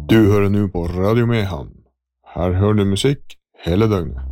Du hører nå på Radio Mehamn. Her hører du musikk hele døgnet.